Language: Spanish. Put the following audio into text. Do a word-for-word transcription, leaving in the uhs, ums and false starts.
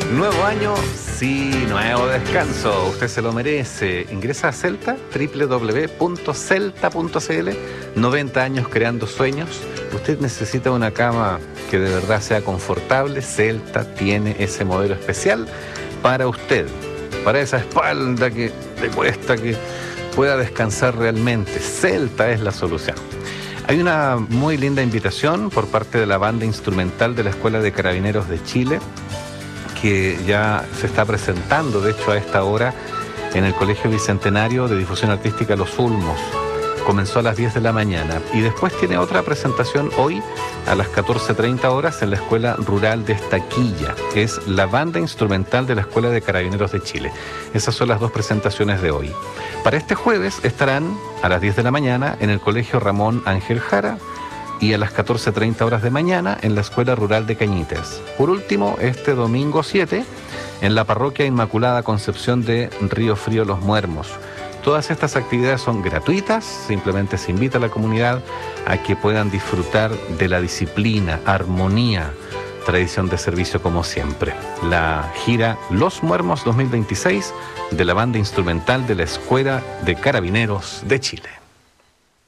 Nuevo año, sí, nuevo descanso. Usted se lo merece. Ingresa a Celta, doble u doble u doble u punto celta punto c l. noventa años creando sueños. Usted necesita una cama que de verdad sea confortable. Celta tiene ese modelo especial para usted. Para esa espalda que le cuesta que pueda descansar realmente. Celta es la solución. Hay una muy linda invitación por parte de la banda instrumental de la Escuela de Carabineros de Chile, que ya se está presentando, de hecho, a esta hora en el Colegio Bicentenario de Difusión Artística Los Ulmos. Comenzó a las diez de la mañana y después tiene otra presentación hoy a las catorce treinta horas en la Escuela Rural de Estaquilla, que es la banda instrumental de la Escuela de Carabineros de Chile. Esas son las dos presentaciones de hoy. Para este jueves estarán a las diez de la mañana en el Colegio Ramón Ángel Jara y a las catorce treinta horas de mañana en la Escuela Rural de Cañites. Por último, este domingo siete, en la Parroquia Inmaculada Concepción de Río Frío Los Muermos. Todas estas actividades son gratuitas, simplemente se invita a la comunidad a que puedan disfrutar de la disciplina, armonía, tradición de servicio como siempre. La gira Los Muermos dos mil veintiséis de la banda instrumental de la Escuela de Carabineros de Chile.